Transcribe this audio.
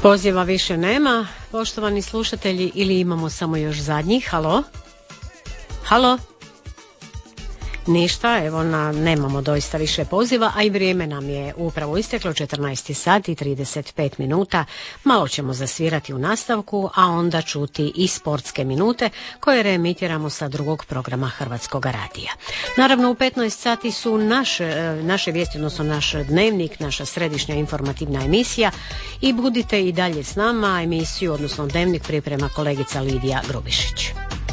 Poziva više nema, poštovani slušatelji, ili imamo samo još zadnjih? Halo? Halo? Ništa, evo nemamo doista više poziva, a i vrijeme nam je upravo isteklo, 14 sati i 35 minuta. Malo ćemo zasvirati u nastavku, a onda čuti i sportske minute koje reemitiramo sa drugog programa Hrvatskog radija. Naravno, u 15 sati su naše vijesti, odnosno naš dnevnik, naša središnja informativna emisija, i budite i dalje s nama. Emisiju, odnosno dnevnik, priprema kolegica Lidija Grubišić.